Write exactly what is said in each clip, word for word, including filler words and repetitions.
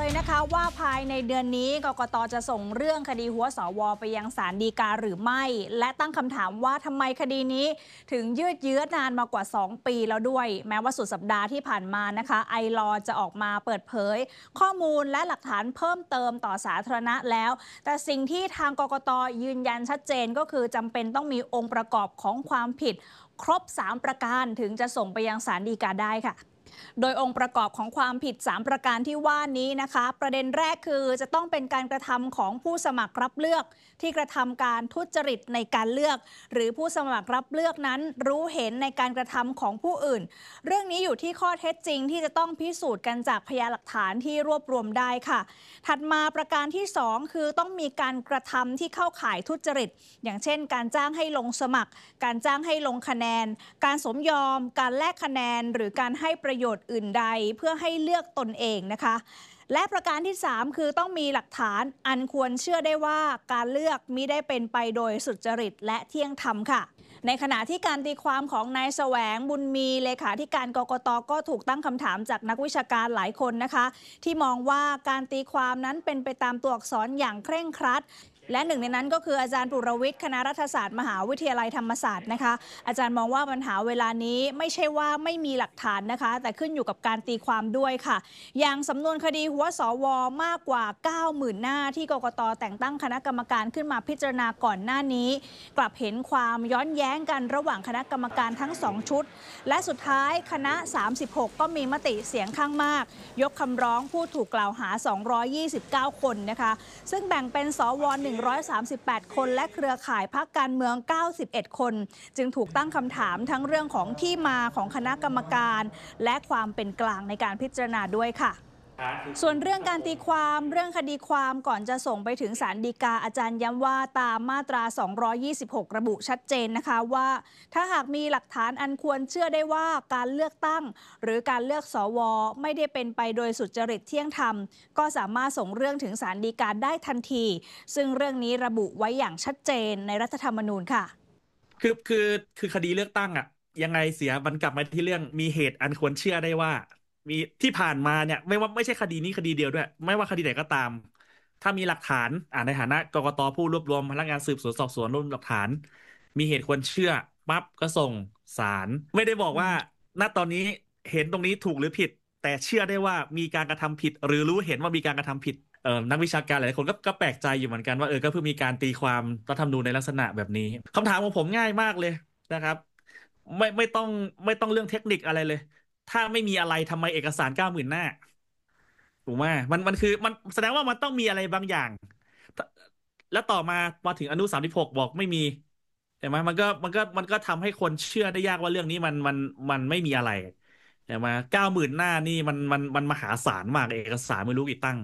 เลยนะคะว่าภายในเดือนนี้กกต.จะส่งเรื่องคดีหัวสว.ไปยังศาลฎีกาหรือไม่และตั้งคำถามว่าทำไมคดีนี้ถึงยืดเยื้อนานมากว่าสองปีแล้วด้วยแม้ว่าสุดสัปดาห์ที่ผ่านมานะคะไอลอจะออกมาเปิดเผยข้อมูลและหลักฐานเพิ่มเติมต่อสาธารณะแล้วแต่สิ่งที่ทางกกต.ยืนยันชัดเจนก็คือจำเป็นต้องมีองค์ประกอบของความผิดครบสามประการถึงจะส่งไปยังศาลฎีกาได้ค่ะโดยองค์ประกอบของความผิดสามประการที่ว่านี้นะคะประเด็นแรกคือจะต้องเป็นการกระทำของผู้สมัครรับเลือกที่กระทำการทุจริตในการเลือกหรือผู้สมัครรับเลือกนั้นรู้เห็นในการกระทำของผู้อื่นเรื่องนี้อยู่ที่ข้อเท็จจริงที่จะต้องพิสูจน์กันจากพยานหลักฐานที่รวบรวมได้ค่ะถัดมาประการที่สองคือต้องมีการกระทำที่เข้าข่ายทุจริตอย่างเช่นการจ้างให้ลงสมัครการจ้างให้ลงคะแนนการสมยอมการแลกคะแนนหรือการให้ประโยชน์อื่นใดเพื่อให้เลือกตนเองนะคะและประการที่สามคือต้องมีหลักฐานอันควรเชื่อได้ว่าการเลือกมิได้เป็นไปโดยสุจริตและเที่ยงธรรมค่ะในขณะที่การตีความของนายแสวงบุญมีเลขาธิการกกต.ก็ถูกตั้งคำถามจากนักวิชาการหลายคนนะคะที่มองว่าการตีความนั้นเป็นไปตามตัวอักษรอย่างเคร่งครัดและหนึ่งในนั้นก็คืออาจารย์ปุรวิทย์คณะรัฐศาสตร์มหาวิทยาลัยธรรมศาสตร์นะคะอาจารย์มองว่าปัญหาเวลานี้ไม่ใช่ว่าไม่มีหลักฐานนะคะแต่ขึ้นอยู่กับการตีความด้วยค่ะอย่างสำนวนคดีหัวสว.มากกว่า เก้าหมื่น หน้าที่กกต.แต่งตั้งคณะกรรมการขึ้นมาพิจารณาก่อนหน้านี้กลับเห็นความย้อนแย้งกันระหว่างคณะกรรมการทั้งสองชุดและสุดท้ายคณะสามสิบหกก็มีมติเสียงข้างมากยกคำร้องผู้ถูกกล่าวหาสองร้อยยี่สิบเก้าคนนะคะซึ่งแบ่งเป็นสวหนึ่งร้อยสามสิบแปดคนและเครือข่ายพรรคการเมืองเก้าสิบเอ็ดคนจึงถูกตั้งคำถามทั้งเรื่องของที่มาของคณะกรรมการและความเป็นกลางในการพิจารณาด้วยค่ะส่วนเรื่องการตีความเรื่องคดีความก่อนจะส่งไปถึงศาลฎีกาอาจารย์ย้ำว่าตามมาตราสองร้อยยี่สิบหกระบุชัดเจนนะคะว่าถ้าหากมีหลักฐานอันควรเชื่อได้ว่าการเลือกตั้งหรือการเลือกสวไม่ได้เป็นไปโดยสุจริตเที่ยงธรรมก็สามารถส่งเรื่องถึงศาลฎีกาได้ทันทีซึ่งเรื่องนี้ระบุไว้อย่างชัดเจนในรัฐธรรมนูญค่ะคือคือคือคดีเลือกตั้งอ่ะยังไงเสียมันกลับมาที่เรื่องมีเหตุอันควรเชื่อได้ว่ามีที่ผ่านมาเนี่ยไม่ว่าไม่ใช่คดีนี้คดีเดียวด้วยไม่ว่าคดีไหนก็ตามถ้ามีหลักฐานอ่าในฐานะกกต.ผู้รวบรวมพนักงานสืบสวนสอบสวนรวบรวมหลักฐานมีเหตุควรเชื่อปั๊บก็ส่งศาลไม่ได้บอกว่าณตอนนี้เห็นตรงนี้ถูกหรือผิดแต่เชื่อได้ว่ามีการกระทำผิดหรือรู้เห็นว่ามีการกระทำผิดเอ่อนักวิชาการหลายคนก็ก็แปลกใจอยู่เหมือนกันว่าเออก็เพิ่งมีการตีความรัฐธรรมนูญในลักษณะแบบนี้คำถามของผมง่ายมากเลยนะครับไม่ไม่ต้องไม่ต้องเรื่องเทคนิคอะไรเลยถ้าไม่มีอะไรทำไมเอกสารเก้าหมื่นหน้าถูกไหมมันมันคือมันแสดงว่ามันต้องมีอะไรบางอย่างแล้วต่อมามาถึงอนุสามสิบหกบอกไม่มีเห็นไหมมันก็มันก็มันก็ทำให้คนเชื่อได้ยากว่าเรื่องนี้มันมันมันไม่มีอะไรเห็นไหมเก้าหมื่นหน้านี่มันมันมันมหาศาลมากเอกสารไม่รู้กี่ตั้ง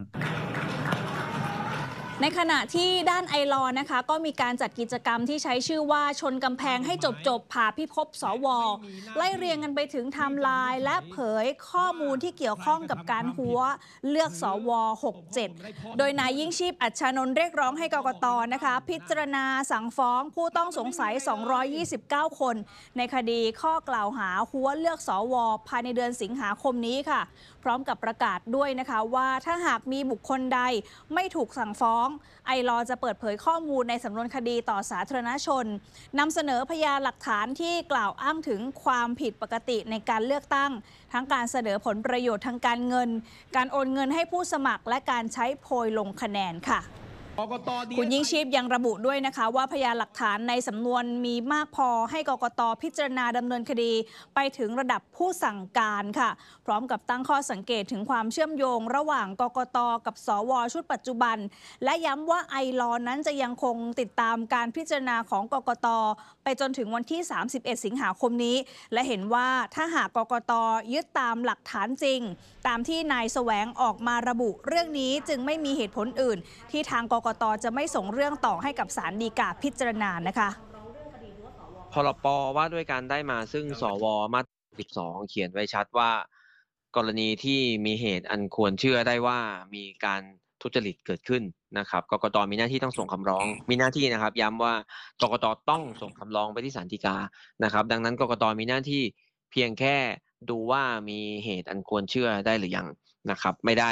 ในขณะที่ด้านไอลอนะคะก็มีการจัดกิจกรรมที่ใช้ชื่อว่าชนกำแพงให้จบจบผ่าพิภพสวไล่เรียงกันไปถึงไทม์ไลน์และเผยข้อมูลที่เกี่ยวข้องกับการหัวเลือกสวหกเจ็ดโดยนายยิ่งชีพอัชชานนท์เรียกร้องให้กกตนะคะพิจารณาสั่งฟ้องผู้ต้องสงสัยสองร้อยยี่สิบเก้าคนในคดีข้อกล่าวหาหัวเลือกสวภายในเดือนสิงหาคมนี้ค่ะพร้อมกับประกาศด้วยนะคะว่าถ้าหากมีบุคคลใดไม่ถูกสั่งฟ้องไอลอจะเปิดเผยข้อมูลในสำนวนคดีต่อสาธารณชนนำเสนอพยานหลักฐานที่กล่าวอ้างถึงความผิดปกติในการเลือกตั้งทั้งการเสนอผลประโยชน์ทางการเงินการโอนเงินให้ผู้สมัครและการใช้โพยลงคะแนนค่ะคุณยิ่งชีพยังระบุด้วยนะคะว่าพยานหลักฐานในสำนวนมีมากพอให้กกต.พิจารณาดำเนินคดีไปถึงระดับผู้สั่งการค่ะพร้อมกับตั้งข้อสังเกตถึงความเชื่อมโยงระหว่างกกต.กับสวชุดปัจจุบันและย้ำว่าไอลอนั้นจะยังคงติดตามการพิจารณาของกกต.ไปจนถึงวันที่สามสิบเอ็ดสิงหาคมนี้และเห็นว่าถ้าหากกกต.ยึดตามหลักฐานจริงตามที่นายแสวงออกมาระบุเรื่องนี้จึงไม่มีเหตุผลอื่นที่ทางกกต.จะไม่ส่งเรื่องต่อให้กับศาลฎีกาพิจารณานะคะพรป.ว่าด้วยการได้มาซึ่งสวมาตราสิบสองเขียนไว้ชัดว่ากรณีที่มีเหตุอันควรเชื่อได้ว่ามีการทุจริตเกิดขึ้นนะครับกกต.มีหน้าที่ต้องส่งคำร้องมีหน้าที่นะครับย้ำว่ากกต.ต้องส่งคำร้องไปที่ศาลฎีกานะครับดังนั้นกกต.มีหน้าที่เพียงแค่ดูว่ามีเหตุอันควรเชื่อได้หรือยังนะครับไม่ได้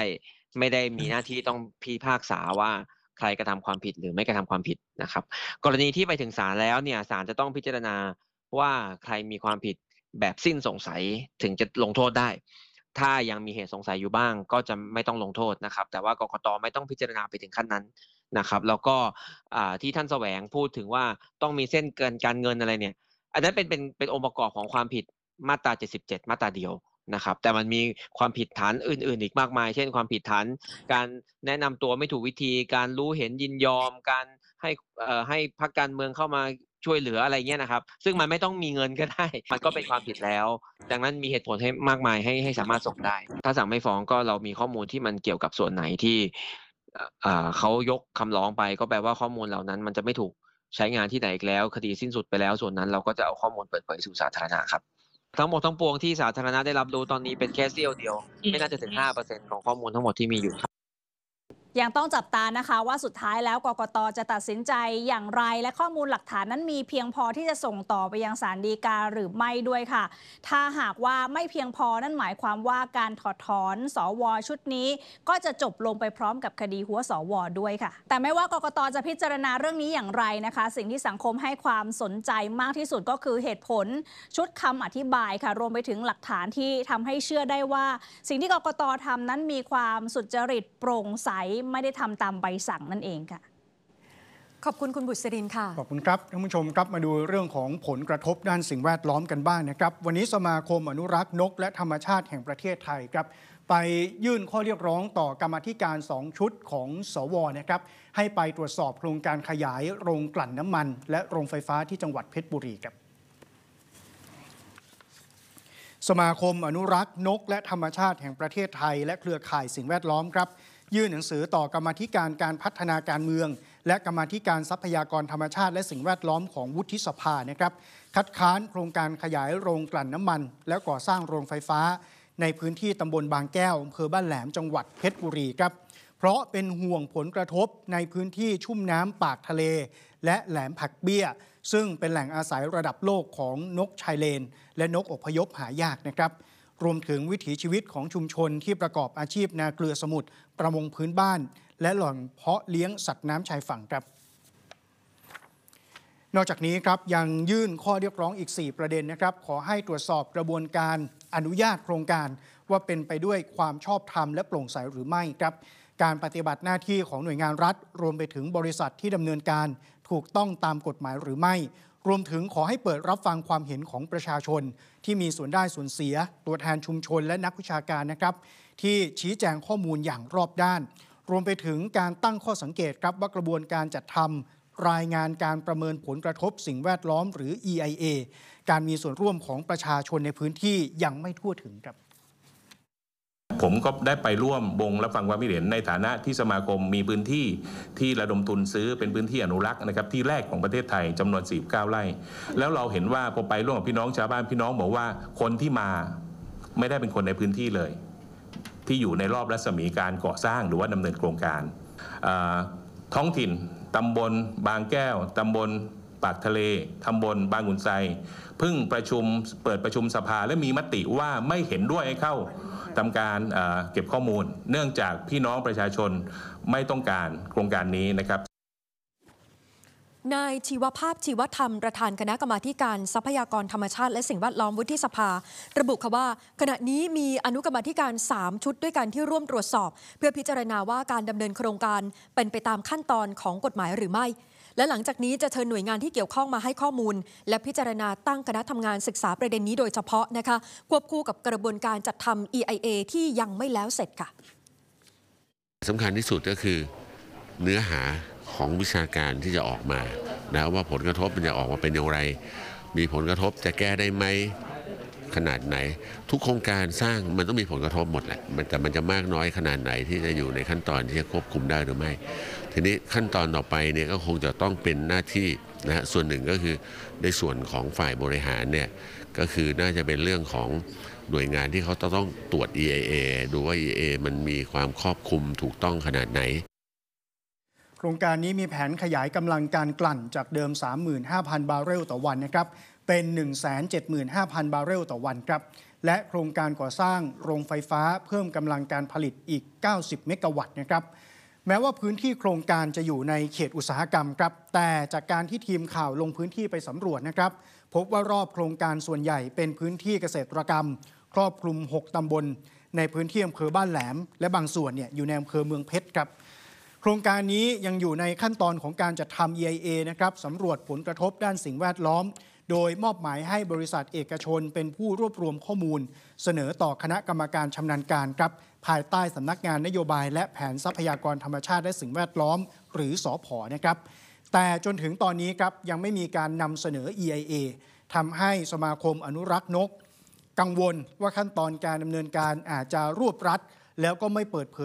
ไม่ได้มีหน้าที่ต้องพิพากษาว่าใครกระทำความผิดหรือไม่กระทำความผิดนะครับกรณีที่ไปถึงศาลแล้วเนี่ยศาลจะต้องพิจารณาว่าใครมีความผิดแบบสิ้นสงสัยถึงจะลงโทษได้ถ้ายังมีเหตุสงสัยอยู่บ้างก็จะไม่ต้องลงโทษนะครับแต่ว่ากกต.ไม่ต้องพิจารณาไปถึงขั้นนั้นนะครับแล้วก็ที่ท่านแสวงพูดถึงว่าต้องมีเส้นเกินการเงินอะไรเนี่ยอันนั้นเป็นเป็นเป็นองค์ประกอบของความผิดมาตราเจ็ดสิบเจ็ดมาตราเดียวนะครับแต่มันมีความผิดฐานอื่นๆอีกมากมายเช่นความผิดฐานการแนะนำตัวไม่ถูกวิธีการรู้เห็นยินยอมการให้เอ่อให้พรรคการเมืองเข้ามาช่วยเหลืออะไรเงี้ยนะครับซึ่งมันไม่ต้องมีเงินก็ได้มันก็เป็นความผิดแล้วดังนั้นมีเหตุผลให้มากมายให้ให้สามารถส่งได้ถ้าสั่งไม่ฟ้องก็เรามีข้อมูลที่มันเกี่ยวกับส่วนไหนที่เขายกคำร้องไปก็แปลว่าข้อมูลเหล่านั้นมันจะไม่ถูกใช้งานที่ไหนอีกแล้วคดีสิ้นสุดไปแล้วส่วนนั้นเราก็จะเอาข้อมูลเปิดเผยสู่สาธารณะครับทั้งหมดทั้งปวงที่สาธารณะได้รับรู้ตอนนี้เป็นแค่เสี้ยวเดียวไม่น่าจะถึง ห้าเปอร์เซ็นต์ ของข้อมูลทั้งหมดที่มีอยู่ครับยังต้องจับตานะคะว่าสุดท้ายแล้วกกต.จะตัดสินใจอย่างไรและข้อมูลหลักฐานนั้นมีเพียงพอที่จะส่งต่อไปยังศาลฎีกาหรือไม่ด้วยค่ะถ้าหากว่าไม่เพียงพอนั่นหมายความว่าการถอดถอนสวชุดนี้ก็จะจบลงไปพร้อมกับคดีหัวสวด้วยค่ะแต่ไม่ว่ากกต.จะพิจารณาเรื่องนี้อย่างไรนะคะสิ่งที่สังคมให้ความสนใจมากที่สุดก็คือเหตุผลชุดคำอธิบายค่ะรวมไปถึงหลักฐานที่ทำให้เชื่อได้ว่าสิ่งที่กกต.ทำนั้นมีความสุจริตโปร่งใสไม่ได้ทำตามใบสั่งนั่นเองค่ะขอบคุณคุณบุษรินค่ะขอบคุณครับท่านผู้ชมครับมาดูเรื่องของผลกระทบด้านสิ่งแวดล้อมกันบ้าง นะครับวันนี้สมาคมอนุรักษ์นกและธรรมชาติแห่งประเทศไทยครับไปยื่นข้อเรียกร้องต่อกรรมาธิการสองชุดของสวนะครับให้ไปตรวจสอบโครงการขยายโรงกลั่นน้ำมันและโรงไฟฟ้าที่จังหวัดเพชรบุรีครับสมาคมอนุรักษ์นกและธรรมชาติแห่งประเทศไทยและเครือข่ายสิ่งแวดล้อมครับยื่นหนังสือต่อกรรมาธิการการพัฒนาการเมืองและกรรมาธิการทรัพยากรธรรมชาติและสิ่งแวดล้อมของวุฒิสภานะครับคัดค้านโครงการขยายโรงกลั่นน้ำมันและก่อสร้างโรงไฟฟ้าในพื้นที่ตำบลบางแก้วอำเภอบ้านแหลมจังหวัดเพชรบุรีครับเพราะเป็นห่วงผลกระทบในพื้นที่ชุ่มน้ำปากทะเลและแหลมผักเบี้ยซึ่งเป็นแหล่งอาศัยระดับโลกของนกชายเลนและนกอพยพหายากนะครับรวมถึงวิถีชีวิตของชุมชนที่ประกอบอาชีพนาเกลือสมุทรประมงพื้นบ้านและหล่อนเพาะเลี้ยงสัตว์น้ำชายฝั่งครับนอกจากนี้ครับยังยื่นข้อเรียกร้องอีกสี่ประเด็นนะครับขอให้ตรวจสอบกระบวนการอนุญาตโครงการว่าเป็นไปด้วยความชอบธรรมและโปร่งใสหรือไม่ครับการปฏิบัติหน้าที่ของหน่วยงานรัฐรวมไปถึงบริษัทที่ดำเนินการถูกต้องตามกฎหมายหรือไม่รวมถึงขอให้เปิดรับฟังความเห็นของประชาชนที่มีส่วนได้ส่วนเสียตัวแทนชุมชนและนักวิชาการนะครับที่ชี้แจงข้อมูลอย่างรอบด้านรวมไปถึงการตั้งข้อสังเกตครับว่ากระบวนการจัดทำรายงานการประเมินผลกระทบสิ่งแวดล้อมหรือ อี ไอ เอ การมีส่วนร่วมของประชาชนในพื้นที่ยังไม่ทั่วถึงครับผมก็ได้ไปร่วมวงรับฟังความคิดเห็นในฐานะที่สมาคมมีพื้นที่ที่ระดมทุนซื้อเป็นพื้นที่อนุรักษ์นะครับที่แรกของประเทศไทยจำนวนสี่สิบเก้าไร่แล้วเราเห็นว่าพอไปร่วมกับพี่น้องชาวบ้านพี่น้องบอกว่าคนที่มาไม่ได้เป็นคนในพื้นที่เลยที่อยู่ในรอบรัศมีการก่อสร้างหรือว่าดำเนินโครงการท้องถิ่นตำบลบางแก้วตำบลปากทะเลตำบลบางขุนไซเพิ่งประชุมเปิดประชุมสภาและมีมติว่าไม่เห็นด้วยให้เข้าทำการเก็บข้อมูลเนื่องจากพี่น้องประชาชนไม่ต้องการโครงการนี้นะครับนายชีวภาพชีวธรรมประธานคณะกรรมาการทรัพยากรธรรมชาติและสิ่งแวดล้อมวุฒิสภาระบุค่ะว่าขณะนี้มีอนุกรรมาธิการสามชุดด้วยกันที่ร่วมตรวจสอบเพื่อพิจารณาว่าการดำเนินโครงการเป็นไปตามขั้นตอนของกฎหมายหรือไม่และหลังจากนี้จะเชิญหน่วยงานที่เกี่ยวข้องมาให้ข้อมูลและพิจารณาตั้งคณะทำงานศึกษาประเด็นนี้โดยเฉพาะนะคะควบคู่กับกระบวนการจัดทำ อี ไอ เอ ที่ยังไม่แล้วเสร็จค่ะสำคัญที่สุดก็คือเนื้อหาของวิชาการที่จะออกมานะว่าผลกระทบมันจะออกมาเป็นอย่างไรมีผลกระทบจะแก้ได้ไหมขนาดไหนทุกโครงการสร้างมันต้องมีผลกระทบหมดแหละแต่มันจะมากน้อยขนาดไหนที่จะอยู่ในขั้นตอนที่จะควบคุมได้หรือไม่ทีนี้ขั้นตอนต่อไปเนี่ยก็คงจะต้องเป็นหน้าที่นะฮะส่วนหนึ่งก็คือในส่วนของฝ่ายบริหารเนี่ยก็คือน่าจะเป็นเรื่องของหน่วยงานที่เขาต้องตรวจ อี ไอ เอ ดูว่า อี ไอ เอ มันมีความครอบคลุมถูกต้องขนาดไหนโครงการนี้มีแผนขยายกำลังการกลั่นจากเดิม สามหมื่นห้าพัน บาร์เรลต่อวันนะครับเป็น หนึ่งแสนเจ็ดหมื่นห้าพัน บาร์เรลต่อวันครับและโครงการก่อสร้างโรงไฟฟ้าเพิ่มกำลังการผลิตอีกเก้าสิบเมกะวัตต์นะครับแม้ว่าพื้นที่โครงการจะอยู่ในเขตอุตสาหกรรมครับแต่จากการที่ทีมข่าวลงพื้นที่ไปสำรวจนะครับพบว่ารอบโครงการส่วนใหญ่เป็นพื้นที่เกษตรกรรมครอบคลุมหกตำบลในพื้นที่อำเภอบ้านแหลมและบางส่วนเนี่ยอยู่ในอำเภอเมืองเพชรครับโครงการนี้ยังอยู่ในขั้นตอนของการจัดทำ อี ไอ เอ นะครับสำรวจผลกระทบด้านสิ่งแวดล้อมโดยมอบหมายให้บริษัทเอกชนเป็นผู้รวบรวมข้อมูลเสนอต่อคณะกรรมการชำนาญการครับภายใต้สำนักงานนโยบายและแผนทรัพยากรธรรมชาติและสิ่งแวดล้อมหรือสผ.นะครับแต่จนถึงตอนนี้ครับยังไม่มีการนำเสนอ อี ไอ เอ ทำให้สมาคมอนุรักษ์นกกังวลว่าขั้นตอนการดำเนินการอาจจะรวบรัดแล้วก็ไม่เปิดเผย